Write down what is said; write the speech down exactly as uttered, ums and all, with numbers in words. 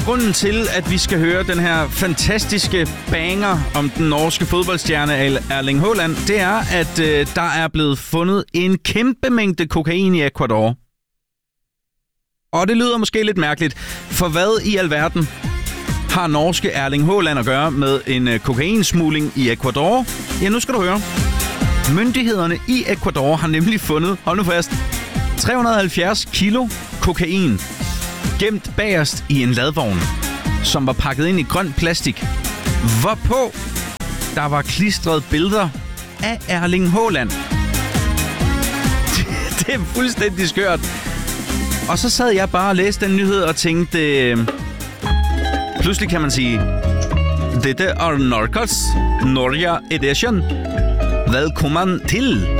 grunden til, at vi skal høre den her fantastiske banger om den norske fodboldstjerne Erling Haaland, det er, at øh, der er blevet fundet en kæmpe mængde kokain i Ecuador. Og det lyder måske lidt mærkeligt, for hvad i alverden har norske Erling Haaland at gøre med en øh, kokainsmugling i Ecuador? Ja, nu skal du høre. Myndighederne i Ecuador har nemlig fundet, hold nu fast, tre hundrede og halvfjerds kilo kokain gemt bagerst i en ladvogn, som var pakket ind i grøn plastik, hvorpå der var klistret billeder af Erling Haaland. Det, det er fuldstændig skørt. Og så sad jeg bare og læste den nyhed og tænkte, øh, pludselig kan man sige, dette er Narcos Norge Edition. Velkommen til.